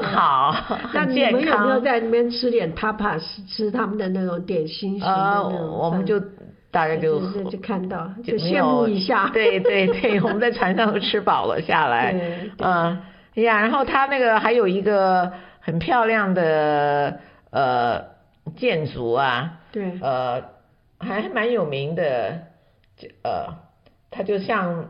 好， 那很健康。 你们有没有在那边吃点 tapas， 吃他们的那种点心型的那种？ 我们就大概就看到，就羡慕一下。 对对对，我们在船上都吃饱了下来。对呀，然后它那个还有一个很漂亮的建筑啊， 对， 还蛮有名的，它就像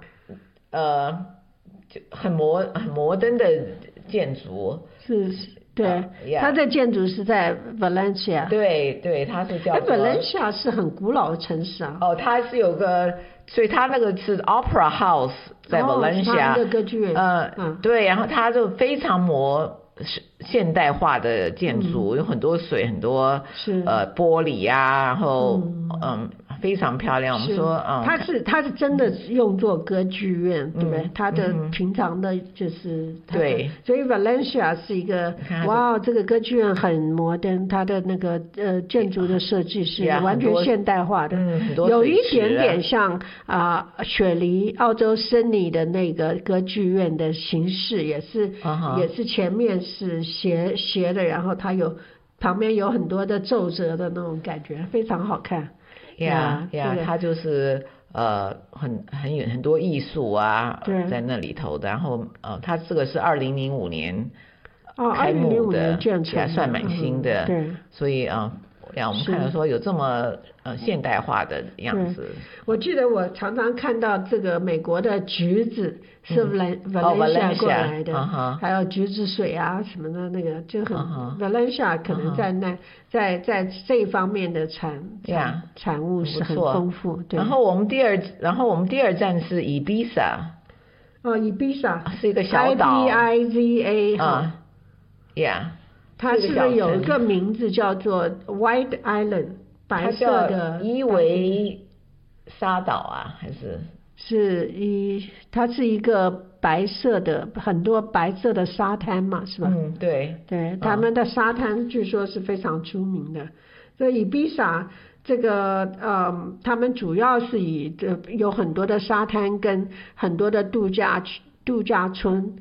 就很摩登的建筑。 是，对，它的建筑是在 Valencia。 对对，它是叫做。 Valencia 是很古老的城市啊。 它是有个，所以它那个是 Opera House 在 Valencia。 的歌剧院。 对，然后它就非常现代化的建筑，有很多水，很多玻璃啊，然后非常漂亮。我们说它是真的用作歌剧院，对不对？它的平常的就是对， 所以 Valencia 是一个哇，这个歌剧院很摩登，它的那个建筑的设计是完全现代化的，有一点点像雪梨澳洲森尼的那个歌剧院的形式，也是前面是斜的，然后它旁边有很多的皱褶的那种感觉，非常好看。 它就是很多艺术啊在那里头的，然后它这个是2005年开幕的，也算蛮新的。 对， 所以我们看到说有这么现代化的样子。 我记得我常常看到这个美国的橘子是Valencia 过来的，还有橘子水啊什么的，那个就很Valencia 可能在这一方面的产物是很丰富。对。 然后我们第二站是 Ibiza。 Ibiza 是一个小岛。 Ibiza 呀。 它是不是有一个名字叫做 White Island， 白色的伊维沙岛啊，还是？ 它是一个白色的，很多白色的沙滩嘛，是吧？ 对。 对，他们的沙滩据说是非常出名的。这Ibiza这个他们主要是有很多的沙滩跟很多的度假村，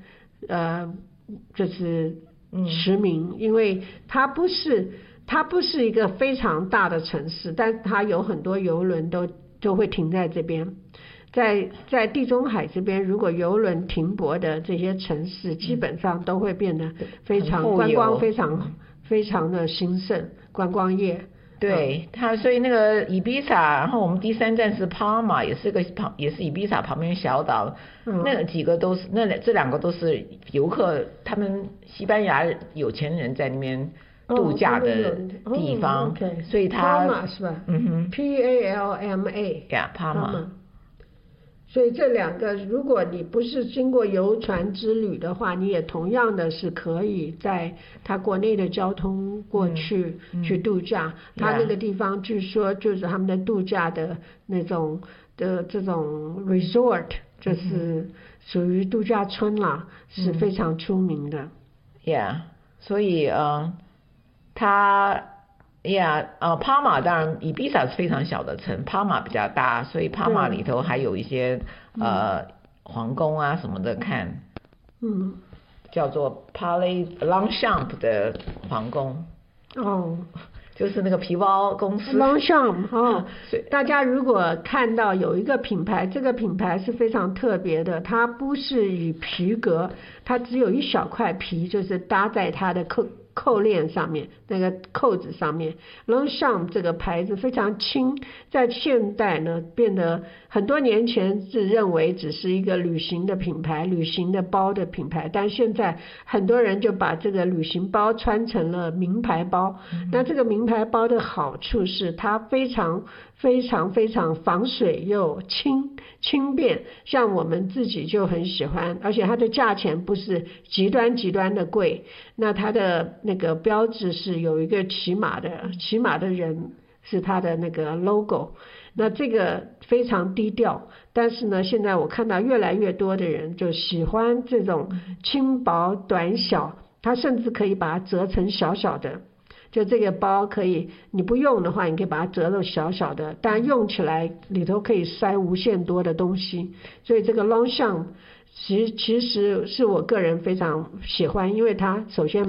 就是驰名，因为它不是一个非常大的城市，但它有很多邮轮都会停在这边。在地中海这边，如果邮轮停泊的这些城市，基本上都会变得观光非常的兴盛，观光业。 对，所以那个Ibiza，然后我们第3站是 Palma， 也是 Ibiza 旁边小岛。那几个都是这2个都是游客，他们西班牙有钱人在那边度假的地方，所以 Palma 是吧？Palma。 Palma。 所以这2个，如果你不是经过游船之旅的话，你也同样的是可以在它国内的交通过去度假。它那个地方据说就是他们的度假的那种的这种 resort， 就是属于度假村啦，是非常出名的。 所以Palma 当然Ibiza是非常小的城，Palma 比较大，所以 Palma 里头还有一些皇宫啊什么的看。叫做 Palais Longchamp 的皇宫。就是那个皮包公司。 Longchamp 大家如果看到有一个品牌，这个品牌是非常特别的，它不是以皮革，它只有一小块皮，就是搭在它的扣链上面，那个扣子上面。Longchamp 这个牌子非常轻，在现代呢变得很多年前是认为只是一个旅行的品牌，旅行的包的品牌，但现在很多人就把这个旅行包穿成了名牌包。那这个名牌包的好处是它非常防水又轻便，像我们自己就很喜欢，而且它的价钱不是极端的贵。那它的那个标志是有一个骑马的人是它的那个 logo， 那这个非常低调，但是呢现在我看到越来越多的人就喜欢这种轻薄短小，它甚至可以把它折成小小的，就这个包可以你不用的话你可以把它折到小小的，但用起来里头可以塞无限多的东西。所以这个 Longchamp其实是我个人非常喜欢，因为它首先